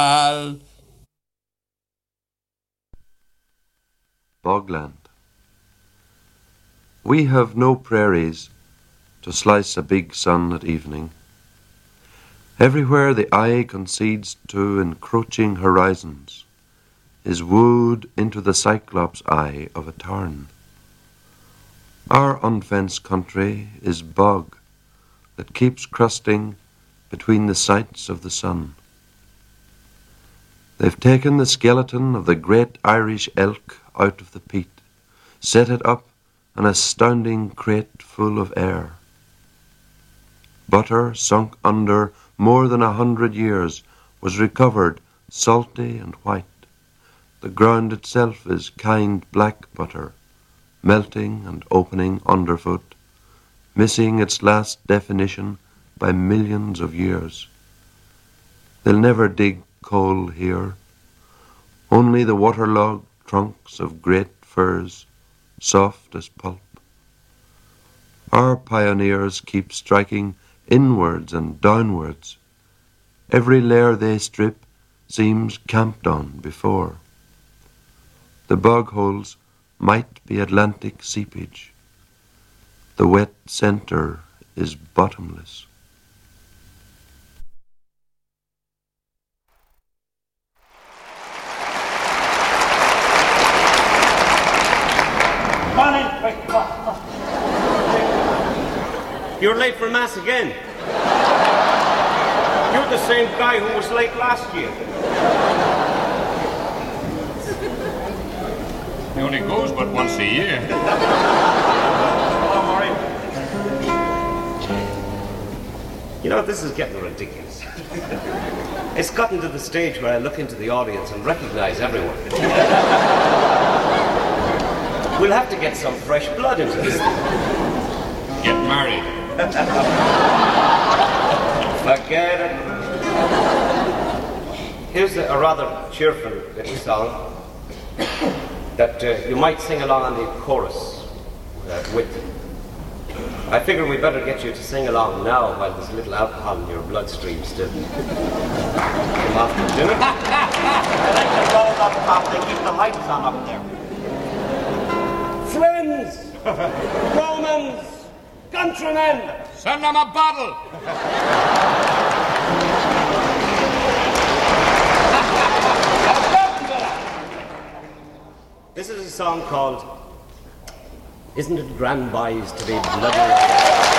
Bogland. We have no prairies to slice a big sun at evening. Everywhere the eye concedes to encroaching horizons is wooed into the cyclops eye of a tarn. Our unfenced country is bog that keeps crusting between the sights of the sun. They've taken the skeleton of the great Irish elk out of the peat, set it up an astounding crate full of air. Butter sunk under more than 100 years was recovered salty and white. The ground itself is kind black butter, melting and opening underfoot, missing its last definition by millions of years. They'll never dig coal here, only the waterlogged trunks of great firs, soft as pulp. Our pioneers keep striking inwards and downwards. Every layer they strip seems camped on before. The bog holes might be Atlantic seepage. The wet centre is bottomless. You're late for Mass again. You're the same guy who was late last year. He only goes but once a year. Oh, Murray. You know, this is getting ridiculous. It's gotten to the stage where I look into the audience and recognize everyone. We'll have to get some fresh blood into this thing. Get married. Forget it. Here's a rather cheerful little song that you might sing along on the chorus with. I figure we better get you to sing along now while there's a little alcohol in your bloodstream still. Come after dinner. I like the rolls up top, they keep the lights on up there. Friends, Romans, countrymen, send them a bottle. This is a song called Isn't It Grand Boys to Be Bloody?